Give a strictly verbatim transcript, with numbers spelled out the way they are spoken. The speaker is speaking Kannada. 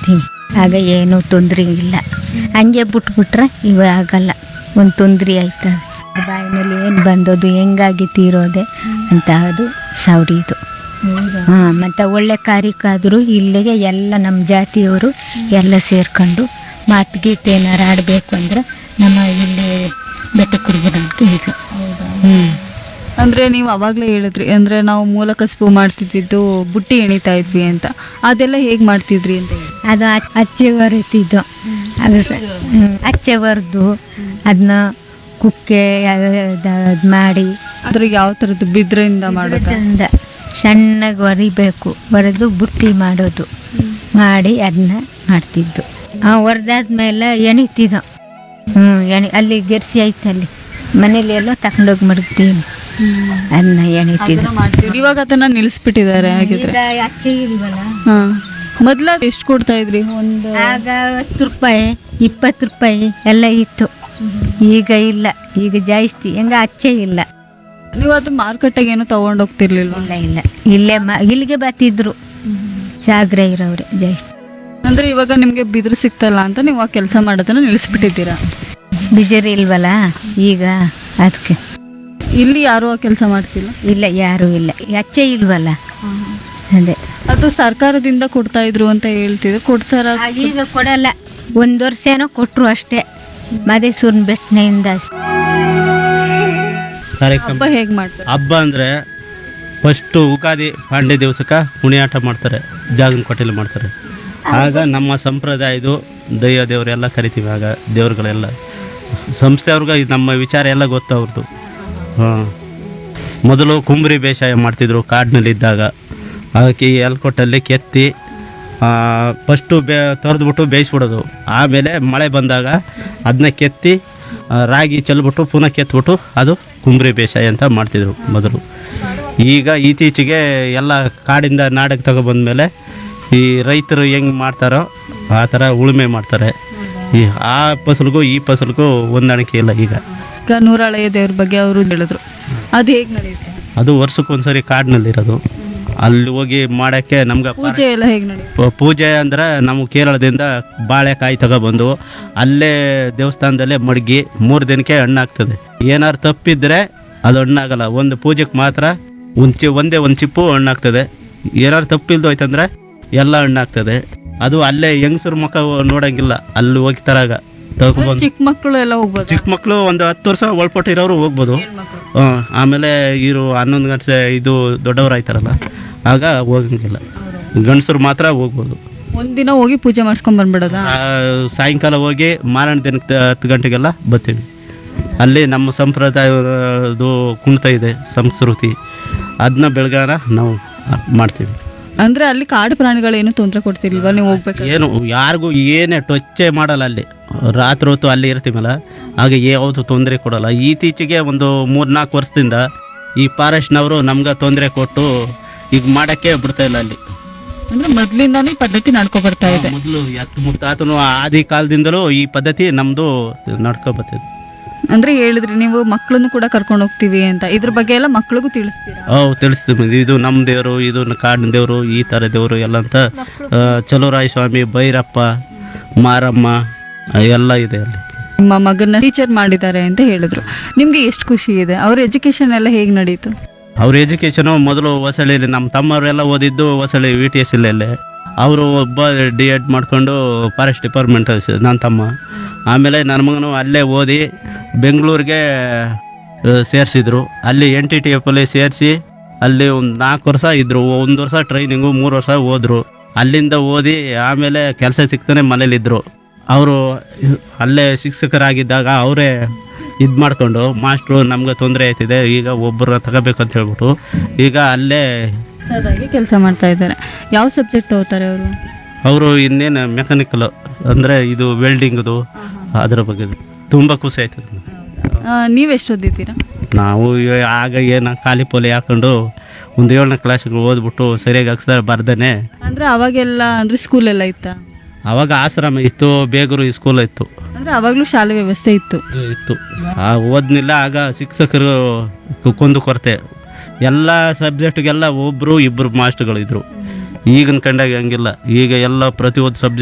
ಮಾಡ್ತೀವಿ. ಆಗ ಏನೂ ತೊಂದರೆ ಇಲ್ಲ. ಹಂಗೆ ಬಿಟ್ಬಿಟ್ರೆ ಇವ ಆಗಲ್ಲ, ಒಂದು ತೊಂದರೆ ಆಯ್ತದೆ. ಬಾಯಿನಲ್ಲಿ ಏನು ಬಂದದ್ದು ಹೆಂಗಾಗಿ ತೀರೋದೆ ಅಂತ ಅದು ಸೌಡಿದು. ಹಾಂ, ಮತ್ತು ಒಳ್ಳೆ ಕಾರ್ಯಕ್ಕಾದರೂ ಇಲ್ಲಿಗೆ ಎಲ್ಲ ನಮ್ಮ ಜಾತಿಯವರು ಎಲ್ಲ ಸೇರ್ಕೊಂಡು ಮಾತು ಗೀತೆ ಏನಾರು ಆಡಬೇಕು ಅಂದ್ರೆ ನಮ್ಮ ಇಲ್ಲಿ ಬೆಟ್ಟಕುರುಬರಂತ ಈಗ. ಹ್ಞೂ ಅಂದರೆ ನೀವು ಅವಾಗಲೇ ಹೇಳಿದ್ರಿ, ಅಂದರೆ ನಾವು ಮೂಲ ಕಸುಬು ಮಾಡ್ತಿದ್ದು ಬುಟ್ಟಿ ಎಣಿತಾ ಇದ್ವಿ ಅಂತ. ಅದೆಲ್ಲ ಹೇಗೆ ಮಾಡ್ತಿದ್ರಿ ಅಂತ ಹೇಳಿ. ಅದು ಅಚ್ಚೆ ಹೊರಿತಿದ್ದು, ಅದು ಸ ಅಚ್ಚೆ ಹೊರೆದು ಅದನ್ನ ಕುಕ್ಕೆ ಅದು ಮಾಡಿ ಅದ್ರಾಗ ಯಾವ ಥರದ್ದು ಬಿದ್ರೆಯಿಂದ ಮಾಡೋದ್ರಿಂದ ಸಣ್ಣಗೆ ಹೊರಿಬೇಕು. ಹೊರೆದು ಬುಟ್ಟಿ ಮಾಡೋದು ಮಾಡಿ ಅದನ್ನ ಮಾಡ್ತಿದ್ದು. ಹೊರೆದಾದ್ಮೇಲೆ ಎಣಿತಿದ್ದು. ಹ್ಞೂ ಎಣಿ ಅಲ್ಲಿ ಗೆರ್ಸಿ ಐತೆ, ಅಲ್ಲಿ ಮನೇಲಿ ಎಲ್ಲೋ ತಗೊಂಡೋಗಿ ಮಡಗ್ತೀನಿ, ಅದನ್ನ ಎಣಿತಿದ್ದು. ಇವಾಗ ಅದನ್ನ ನಿಲ್ಲಿಸ್ಬಿಟ್ಟಿದ್ದಾರೆ ಹಾಗಿದ್ರೆ. ಈಗ ಅಚ್ಚೆ ಇಲ್ವಲ್ಲ. ಹಾಂ, ಮೊದಲ ಎಷ್ಟು ಕೊಡ್ತಾ ಇದ್ರಿ? ಒಂದು ಆಗ ಹತ್ತು ರೂಪಾಯಿ ಇಪ್ಪತ್ತು ರೂಪಾಯಿ ಎಲ್ಲ ಇತ್ತು. ಈಗ ಇಲ್ಲ, ಈಗ ಜಾಸ್ತಿ. ಹೆಂಗ ಅಚ್ಚೆ ಇಲ್ಲ. ನೀವು ಅದು ಮಾರ್ಕೆಟಿಗೆ ಏನು ತಗೊಂಡು ಹೋಗ್ತಿರ್ಲಿಲ್ವ? ಇಲ್ಲ ಇಲ್ಲ, ಇಲ್ಲೇ ಮ ಇಲ್ಲಿಗೆ ಬರ್ತಿದ್ರು ಜಾಗ್ರೆ ಇರೋವ್ರೆ ಜಾಸ್ತಿ. ಅಂದರೆ ಇವಾಗ ನಿಮಗೆ ಬಿದಿರು ಸಿಗ್ತಲ್ಲ ಅಂತ ನೀವು ಆ ಕೆಲಸ ಮಾಡೋದನ್ನ ನಿಲ್ಲಿಸ್ಬಿಟ್ಟಿದ್ದೀರಾ? ಬಿಜರಿ ಇಲ್ವಲ್ಲ ಈಗ, ಅದಕ್ಕೆ. ಇಲ್ಲಿ ಯಾರು ಆ ಕೆಲಸ ಮಾಡ್ತಿಲ್ಲ? ಇಲ್ಲ, ಯಾರೂ ಇಲ್ಲ, ಅಚ್ಚೆ ಇಲ್ವಲ್ಲ. ಅದೇ ಅದು ಸರ್ಕಾರದಿಂದ ಕೊಡ್ತಾ ಇದ್ರು ಅಂತ ಹೇಳ್ತಿದ್ರು, ಕೊಡ್ತಾರ? ಆ, ಈಗ ಕೊಡಲ್ಲ. ಒಂದು ವರ್ಷ ಏನೋ ಕೊಟ್ಟರು ಅಷ್ಟೇ, ಮದೇಸೂರಿನ ಬೆಟ್ಟನೆಯಿಂದ. ಹಬ್ಬ ಹೇಗೆ ಮಾಡ್ತಾರೆ? ಹಬ್ಬ ಅಂದರೆ ಫಸ್ಟು ಉಗಾದಿ ಪಾಂಡೆ ದಿವಸಕ್ಕೆ ಕುಣಿಯಾಟ ಮಾಡ್ತಾರೆ, ಜಾಗನ ಕೊಟ್ಟೆಲಿ ಮಾಡ್ತಾರೆ. ಆಗ ನಮ್ಮ ಸಂಪ್ರದಾಯದು ದೈವ ದೇವರೆಲ್ಲ ಕರಿತೀವಿ. ಆಗ ದೇವ್ರುಗಳೆಲ್ಲ ಸಂಸ್ಥೆಯವ್ರಿಗೆ ನಮ್ಮ ವಿಚಾರ ಎಲ್ಲ ಗೊತ್ತು ಅವ್ರದ್ದು. ಹಾಂ, ಮೊದಲು ಕುಂಬ್ರಿ ಬೇಸಾಯ ಮಾಡ್ತಿದ್ರು ಕಾಡಿನಲ್ಲಿದ್ದಾಗ. ಅದಕ್ಕೆ ಈ ಎಲ್ಕೊಟ್ಟಲ್ಲಿ ಕೆತ್ತಿ ಫಸ್ಟು ಬೇ ತೊರೆದ್ಬಿಟ್ಟು ಬೇಯಿಸ್ಬಿಡೋದು. ಆಮೇಲೆ ಮಳೆ ಬಂದಾಗ ಅದನ್ನ ಕೆತ್ತಿ ರಾಗಿ ಚೆಲ್ಬಿಟ್ಟು ಪುನಃ ಕೆತ್ಬಿಟ್ಟು ಅದು ಕುಂಬ್ರಿ ಬೇಸಾಯ ಅಂತ ಮಾಡ್ತಿದ್ರು ಮೊದಲು. ಈಗ ಇತ್ತೀಚೆಗೆ ಎಲ್ಲ ಕಾಡಿಂದ ನಾಡಕ್ಕೆ ತಗೊಬಂದ್ಮೇಲೆ ಈ ರೈತರು ಹೆಂಗೆ ಮಾಡ್ತಾರೋ ಆ ಥರ ಉಳುಮೆ ಮಾಡ್ತಾರೆ. ಈ ಆ ಫಸಲಿಗೂ ಈ ಫಸಲಿಗೂ ಹೊಂದಾಣಿಕೆ ಇಲ್ಲ. ಈಗ ಈಗ ನೂರಾಳೆಯ ದೇವ್ರ ಬಗ್ಗೆ ಅವರು ಹೇಳಿದ್ರು, ಅದು ಹೇಗೆ ನಡೆಯುತ್ತೆ? ಅದು ವರ್ಷಕ್ಕೊಂದ್ಸರಿ ಕಾಡಿನಲ್ಲಿರೋದು. ಅಲ್ಲಿ ಹೋಗಿ ಮಾಡೋಕ್ಕೆ ನಮ್ಗೆ ಪೂಜೆ ಎಲ್ಲ ಹೇಗೆ ನಡೆಯುತ್ತೆ? ಪೂಜೆ ಅಂದ್ರೆ ನಾವು ಕೇರಳದಿಂದ ಬಾಳೆಕಾಯಿ ತಗೊಬಂದು ಅಲ್ಲೇ ದೇವಸ್ಥಾನದಲ್ಲೇ ಮಡಗಿ ಮೂರು ದಿನಕ್ಕೆ ಹಣ್ಣಾಗ್ತದೆ. ಏನಾರು ತಪ್ಪಿದ್ರೆ ಅದು ಹಣ್ಣಾಗಲ್ಲ. ಒಂದು ಪೂಜೆಗೆ ಮಾತ್ರ ಒಂದು ಚಿ ಒಂದೇ ಒಂದು ಚಿಪ್ಪು ಹಣ್ಣಾಗ್ತದೆ. ಏನಾರು ತಪ್ಪಿಲ್ದು ಹೋಯ್ತಂದ್ರೆ ಎಲ್ಲ ಹಣ್ಣಾಗ್ತದೆ. ಅದು ಅಲ್ಲೇ ಹೆಂಗಸರು ಮಕ್ಕ ನೋಡಂಗಿಲ್ಲ, ಅಲ್ಲಿ ಹೋಗಿ ತರಾಗ ತಗೊಬಂದು. ಚಿಕ್ಕ ಮಕ್ಕಳು ಎಲ್ಲ ಹೋಗ್ಬೋದು? ಚಿಕ್ಕ ಮಕ್ಕಳು ಒಂದು ಹತ್ತು ವರ್ಷ ಒಳಪಟ್ಟಿರೋರು ಹೋಗ್ಬೋದು. ಹಾಂ, ಆಮೇಲೆ ಇರು ಹನ್ನೊಂದು ಗಂಟೆ ಇದು ದೊಡ್ಡವರು ಆಯ್ತಾರಲ್ಲ, ಆಗ ಹೋಗಂಗಿಲ್ಲ. ಗಂಡಸರು ಮಾತ್ರ ಹೋಗ್ಬೋದು. ಒಂದಿನ ಹೋಗಿ ಪೂಜೆ ಮಾಡಿಸ್ಕೊಂಡ್ ಬಂದ್ಬಿಡೋದಾ? ಸಾಯಂಕಾಲ ಹೋಗಿ ಮಾರಣ ದಿನಕ್ಕೆ ಹತ್ತು ಗಂಟೆಗೆಲ್ಲ ಬರ್ತೀವಿ. ಅಲ್ಲಿ ನಮ್ಮ ಸಂಪ್ರದಾಯದು ಕುಣಿತ ಇದೆ, ಸಂಸ್ಕೃತಿ, ಅದನ್ನ ಬೆಳಗಾನ ನಾವು ಮಾಡ್ತೀವಿ. ಅಂದ್ರೆ ಅಲ್ಲಿ ಕಾಡು ಪ್ರಾಣಿಗಳೇನು ತೊಂದರೆ ಕೊಡ್ತಿರ್ಲಿಲ್ವಾ ನೀವು ಹೋಗ್ಬೇಕು? ಏನು ಯಾರಿಗೂ ಏನೇ ಟೊಚ್ಚೆ ಮಾಡಲ್ಲ. ಅಲ್ಲಿ ರಾತ್ರಿ ಹೊತ್ತು ಅಲ್ಲಿ ಇರ್ತೀವಲ್ಲ, ಆಗ ಯಾವುದು ತೊಂದರೆ ಕೊಡಲ್ಲ. ಇತ್ತೀಚೆಗೆ ಒಂದು ಮೂರು ನಾಲ್ಕು ವರ್ಷದಿಂದ ಈ ಫಾರೆಸ್ಟ್ನವರು ನಮ್ಗೆ ತೊಂದರೆ ಕೊಟ್ಟು ಈಗ ಮಾಡೋಕ್ಕೆ ಬಿಡ್ತಾ ಇಲ್ಲ. ಅಲ್ಲಿ ಅಂದ್ರೆ ಮೊದಲಿಂದಾನು ಈ ಪದ್ಧತಿ ನಡ್ಕೊ ಬರ್ತಾ ಇದೆ. ಮೊದಲು ಎತ್ತು ಮುತ್ತಾತನು ಆದಿ ಕಾಲದಿಂದಲೂ ಈ ಪದ್ಧತಿ ನಮ್ಮದು ನಡ್ಕೊ ಬರ್ತಿದೆ. ಅಂದ್ರೆ ಹೇಳಿದ್ರಿ ನೀವು ಮಕ್ಕಳನ್ನು ಕೂಡ ಕರ್ಕೊಂಡು ಹೋಗ್ತೀವಿ ಅಂತ, ಇದ್ರ ಬಗ್ಗೆ ಎಲ್ಲ ಮಕ್ಳಿಗೂ ತಿಳಿಸ್ತೀರಾ? ಹೌದು, ತಿಳಿಸ್ತೀವಿ. ಇದು ನಮ್ಮ ದೇವರು, ಇದು ಕಾಡಿನ ದೇವರು, ಈ ಥರ ದೇವರು ಎಲ್ಲ ಅಂತ. ಚಲುವರಾಯ ಸ್ವಾಮಿ, ಭೈರಪ್ಪ, ಮಾರಮ್ಮ ಎಲ್ಲ ಇದೆ ಅಲ್ಲಿ. ನಿಮ್ಮ ಮಗನ ಟೀಚರ್ ಮಾಡಿದ್ದಾರೆ ಅಂತ ಹೇಳಿದ್ರು, ನಿಮ್ಗೆ ಎಷ್ಟು ಖುಷಿ ಇದೆ? ಅವ್ರ ಎಜುಕೇಶನ್ ಎಲ್ಲ ಹೇಗೆ ನಡೀತು? ಅವ್ರ ಎಜುಕೇಷನು ಮೊದಲು ಹೊಸಳ್ಳಿಲಿ, ನಮ್ಮ ತಮ್ಮವರೆಲ್ಲ ಓದಿದ್ದು ಹೊಸಳ್ಳಿ ವಿ ಟಿ ಎಸ್ ಇಲ್ಲೇ. ಅವರು ಒಬ್ಬ ಡಿ ಎಡ್ ಮಾಡಿಕೊಂಡು ಫಾರೆಸ್ಟ್ ಡಿಪಾರ್ಟ್ಮೆಂಟ್ ನನ್ನ ತಮ್ಮ. ಆಮೇಲೆ ನನ್ನ ಮಗನು ಅಲ್ಲೇ ಓದಿ ಬೆಂಗಳೂರಿಗೆ ಸೇರಿಸಿದ್ರು. ಅಲ್ಲಿ ಎನ್ ಟಿ ಟಿ ಎಫಲ್ಲಿ ಸೇರಿಸಿ ಅಲ್ಲಿ ಒಂದು ನಾಲ್ಕು ವರ್ಷ ಇದ್ದರು. ಒಂದು ವರ್ಷ ಟ್ರೈನಿಂಗು, ಮೂರು ವರ್ಷ ಹೋದರು. ಅಲ್ಲಿಂದ ಓದಿ ಆಮೇಲೆ ಕೆಲಸ ಸಿಗ್ತಾನೆ ಮನೇಲಿದ್ದರು. ಅವರು ಅಲ್ಲೇ ಶಿಕ್ಷಕರಾಗಿದ್ದಾಗ ಅವರೇ ಇದು ಮಾಡಿಕೊಂಡು, ಮಾಸ್ಟ್ರು ನಮ್ಗೆ ತೊಂದರೆ ಆಯ್ತಿದೆ, ಈಗ ಒಬ್ಬರನ್ನ ತಗೋಬೇಕಂತ ಹೇಳ್ಬಿಟ್ಟು ಈಗ ಅಲ್ಲೇ ಸದಾಗಿ ಕೆಲಸ ಮಾಡ್ತಾ ಇದ್ದಾರೆ. ಯಾವ ಸಬ್ಜೆಕ್ಟ್ ತಗೋತಾರೆ ಅವರು? ಅವರು ಇನ್ನೇನು ಮೆಕ್ಯಾನಿಕಲ್ ಅಂದರೆ ಇದು ವೆಲ್ಡಿಂಗ್ದು, ಅದರ ಬಗ್ಗೆ ತುಂಬ ಖುಷಿ ಆಯ್ತದೆ. ನೀವೆಷ್ಟು ಓದಿದ್ದೀರಾ? ನಾವು ಆಗ ಏನು ಖಾಲಿ ಪೋಲಿ ಹಾಕೊಂಡು ಒಂದು ಏಳನೇ ಕ್ಲಾಸಿಗೆ ಓದ್ಬಿಟ್ಟು ಸರಿಯಾಗಿ ಅಕ್ಷರ ಬರ್ದೇನೆ. ಅಂದರೆ ಅವಾಗೆಲ್ಲ ಅಂದರೆ ಸ್ಕೂಲೆಲ್ಲ ಇತ್ತಾ? ಅವಾಗ ಆಶ್ರಮ ಇತ್ತು, ಬೇಗೂರು ಸ್ಕೂಲ್ ಇತ್ತು. ಅಂದರೆ ಅವಾಗಲೂ ಶಾಲೆ ವ್ಯವಸ್ಥೆ ಇತ್ತು ಇತ್ತು ಆ ಓದ್ನಿಲ್ಲ. ಆಗ ಶಿಕ್ಷಕರು ಕುಂದು ಕೊರತೆ, ಎಲ್ಲ ಸಬ್ಜೆಕ್ಟ್ಗೆಲ್ಲ ಒಬ್ಬರು ಇಬ್ಬರು ಮಾಸ್ಟರ್ಗಳಿದ್ರು. ಈಗಿನ ಕಂಡಾಗ ಹಂಗಿಲ್ಲ. ಈಗ ಎಲ್ಲ ಪ್ರತಿಯೊಂದು ಸಬ್ಜೆಕ್ಟ್